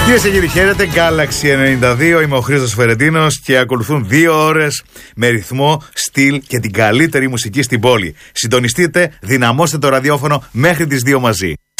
Κυρίες και κύριοι, χαίρετε. Galaxy 92. Είμαι ο Χρήστος Φερετίνος και ακολουθούν 2 ώρες με ρυθμό, στυλ και την καλύτερη μουσική στην πόλη. Συντονιστείτε, δυναμώστε το ραδιόφωνο μέχρι τις 2 μαζί.